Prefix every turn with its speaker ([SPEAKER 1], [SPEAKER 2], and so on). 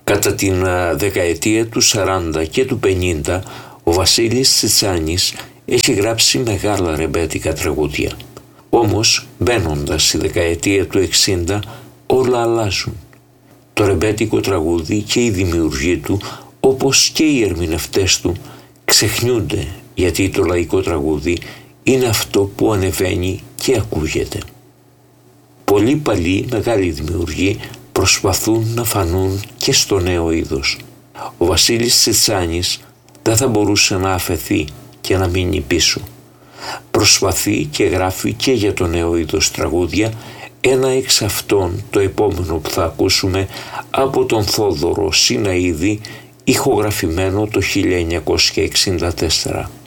[SPEAKER 1] Κατά την δεκαετία του 40 και του 50 ο Βασίλης Τσιτσάνης έχει γράψει μεγάλα ρεμπέτικα τραγούδια. Όμως μπαίνοντας στη δεκαετία του 60 όλα αλλάζουν. Το ρεμπέτικο τραγούδι και οι δημιουργοί του, όπως και οι ερμηνευτές του, ξεχνιούνται, γιατί το λαϊκό τραγούδι είναι αυτό που ανεβαίνει και ακούγεται. Πολλοί παλιοί μεγάλοι δημιουργοί προσπαθούν να φανούν και στο νέο είδος. Ο Βασίλης Τσιτσάνης δεν θα μπορούσε να αφαιθεί και να μείνει πίσω. Προσπαθεί και γράφει και για το νέο είδος τραγούδια, ένα εξ αυτών το επόμενο που θα ακούσουμε από τον Θόδωρο Σιναΐδη, ηχογραφημένο το 1964.